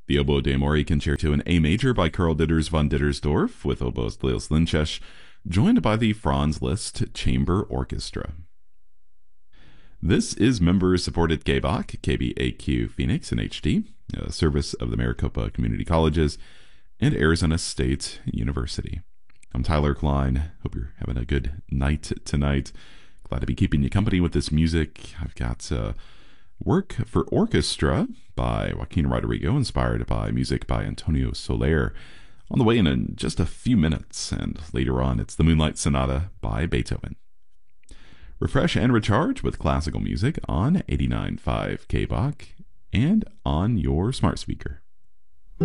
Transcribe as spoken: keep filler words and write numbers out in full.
The Oboe de Mori Concerto in A Major by Karl Ditters von Dittersdorf with oboist Leos Lincesh, joined by the Franz Liszt Chamber Orchestra. This is member-supported K B A C, K B A Q Phoenix in H D, a service of the Maricopa Community Colleges and Arizona State University. I'm Tyler Klein. Hope you're having a good night tonight. Glad to be keeping you company with this music. I've got uh, work for orchestra by Joaquin Rodrigo, inspired by music by Antonio Soler, on the way in, in just a few minutes. And later on, it's the Moonlight Sonata by Beethoven. Refresh and recharge with classical music on eighty-nine point five K B A C and on your smart speaker.